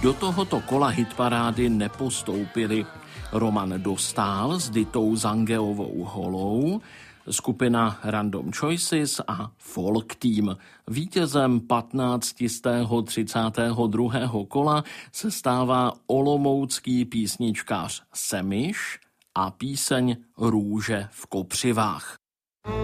Do tohoto kola hitparády nepostoupili Roman Dostál s Ditou Zangeovou Holou, skupina Random Choices a Folk Team. Vítězem 15. 32. kola se stává olomoucký písničkář Semiš a píseň Růže v kopřivách.